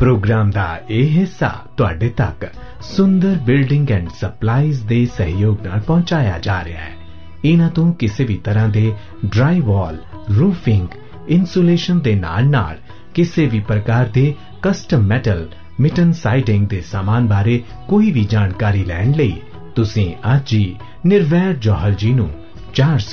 Programme का यह हिस्सा तुहाडे तक सुंदर बिल्डिंग एंड सप्लाईज दे सहयोग नाल पहुंचाया जा रहा है। इन्हां तों किसी भी तरह दे ड्राई वॉल, रूफिंग, इंसुलेशन दे नाल किसी भी प्रकार दे कस्टम मेटल, मिटन साइडिंग दे सामान बारे कोई भी जानकारी लैण लई तुसीं अज ही निर्वैर जौहल जी नूं 400